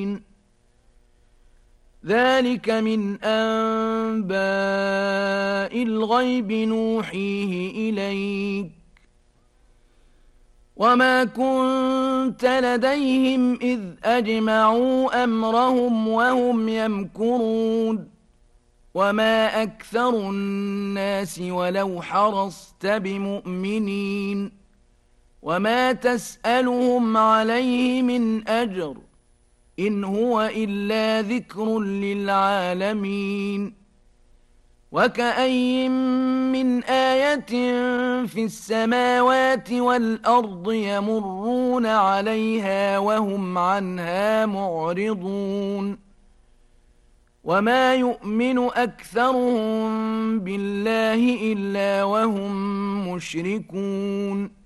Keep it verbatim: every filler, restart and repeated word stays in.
ذلك من أنباء الغيب نوحيه إليك وما كنت لديهم إذ أجمعوا أمرهم وهم يمكرون وما أكثر الناس ولو حرصت بمؤمنين وما تسألهم عليه من أجر إن هو إلا ذكر للعالمين وكأي من آية في السماوات والأرض يمرون عليها وهم عنها معرضون وما يؤمن أكثرهم بالله إلا وهم مشركون